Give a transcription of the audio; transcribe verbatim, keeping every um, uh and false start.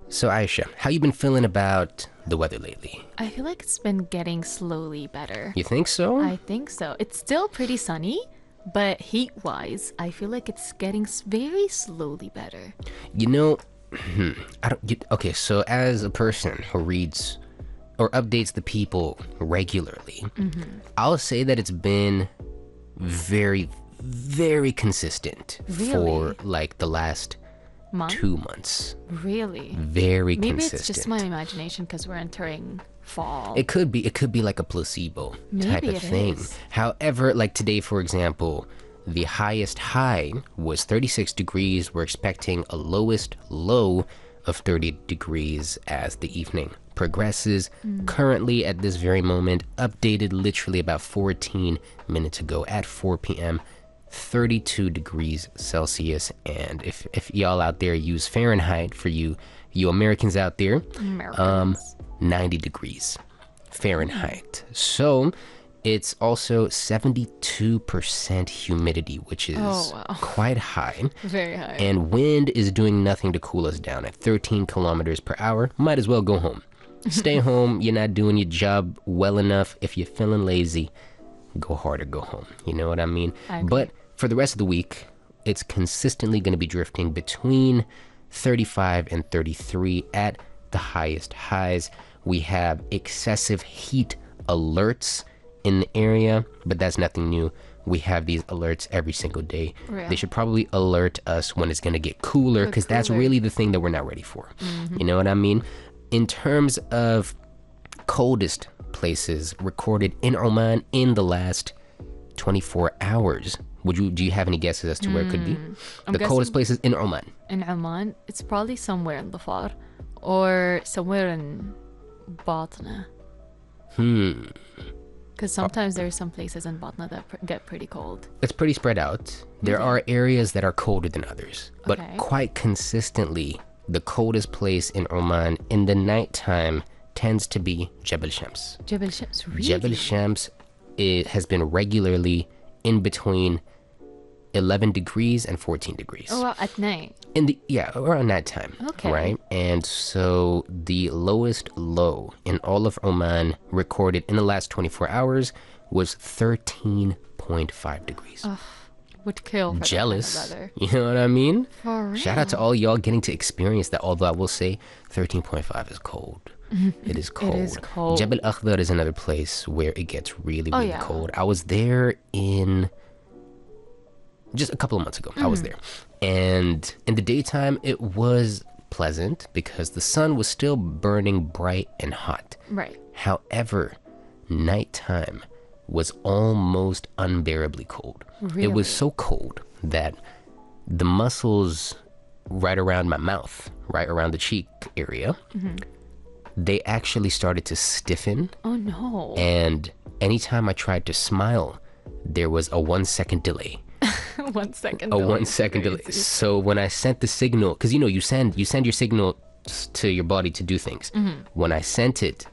So Aisha, how you been feeling about the weather lately? I feel like it's been getting slowly better. You think so? I think so. It's still pretty sunny, but heat wise, I feel like it's getting s- very slowly better. You know, I don't. You, okay, so as a person who reads or updates the people regularly, I'll say that it's been very, very consistent for Really? like the last Month? two months. Really? Very Maybe consistent. it's just my imagination because we're entering fall. It could be. It could be like a placebo type Maybe of it thing. is. However, like today, for example, the highest high was thirty-six degrees. We're expecting a lowest low of thirty degrees as the evening progresses. Mm. Currently, at this very moment, updated literally about fourteen minutes ago at four p.m. thirty-two degrees Celsius. And if if y'all out there use Fahrenheit, for you you Americans out there, Americans. um ninety degrees Fahrenheit. So it's also seventy-two percent humidity, which is Oh, wow. quite high. Very high. And wind is doing nothing to cool us down at thirteen kilometers per hour. Might as well go home. Stay home. You're not doing your job well enough. If you're feeling lazy, go hard or go home. You know what I mean? I agree. But for the rest of the week, it's consistently going to be drifting between thirty-five and thirty-three at the highest highs. We have excessive heat alerts in the area, but that's nothing new. We have these alerts every single day. Yeah. They should probably alert us when it's going to get cooler, Get because that's cooler. really the thing that we're not ready for. You know what I mean? In terms of coldest places recorded in Oman in the last twenty-four hours, would you do you have any guesses as to where it could be? I'm The coldest guessing- places in Oman. In Oman, it's probably somewhere in the far or somewhere in Batna. Hmm. Because sometimes there are some places in Batna that pr- get pretty cold. It's pretty spread out. There are areas that are colder than others, but Okay. quite consistently, the coldest place in Oman in the nighttime tends to be Jebel Shams. Jebel Shams, really? Jebel Shams, it has been regularly in between eleven degrees and fourteen degrees. Oh, wow, at night. In the yeah, around that time. Okay. Right? And so the lowest low in all of Oman recorded in the last twenty-four hours was thirteen point five degrees. Would kill for Jealous. that kind of weather. You know what I mean? For Shout out to all y'all getting to experience that, although I will say thirteen point five is cold. It is cold. is cold. Jebel Akhdar is another place where it gets really, Oh, really yeah. cold. I was there in just a couple of months ago. I was there. And in the daytime, it was pleasant because the sun was still burning bright and hot. Right. However, nighttime was almost unbearably cold. It Really? was so cold that the muscles right around my mouth, right around the cheek area, they actually started to stiffen. Oh, no. And anytime I tried to smile, there was a one second delay. one second. A delay one is second delay. crazy. So when I sent the signal, because you know you send you send your signal s- to your body to do things. When I sent it,